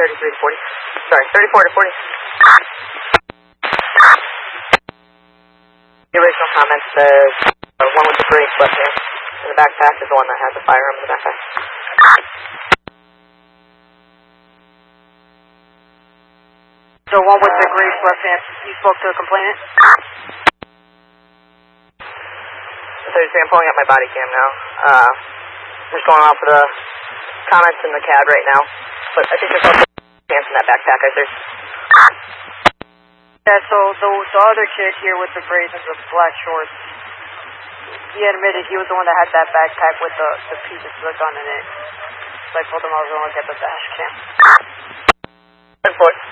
33 to 40. Sorry, 34 to 40. The original comment says one with the brace left hand. And the backpack is the one that has the firearm in the backpack. So one with the grace left hand, you spoke to a complainant? So I'm pulling up my body cam now. Just going off of the comments in the CAD right now. But I think there's also pants in that backpack. Yeah, so the other kid here with the braids and the black shorts, he admitted he was the one that had that backpack with the piece of the gun in it. So I told him I was going to look at the dash cam. 10-4.